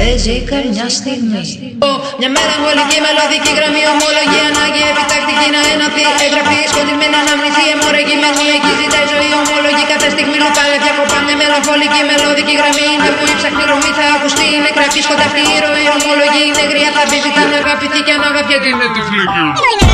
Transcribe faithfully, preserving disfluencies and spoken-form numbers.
παίζει καμιά στιγμή. Μια μέρα βολική μελωδική γραμμή, ομολογή ανάγκη επιτακτική να ενωθεί. Εγγραφή σκοτεινή να αναμνηθεί, αιμορρεγημένη εκεί ζητάει ζωή. Ομολογή κάθε στιγμή λουπάλε διακοπά. Μια μελαγχολική μελωδική γραμμή είναι που η ψαχνή ρομή θα ακουστεί. Είναι κρατή σκοταυτή η ροή. Ομολογή είναι γριά, θα πει, ζητάνε αγαπητή και αν αγαπιέται είναι τυφλή.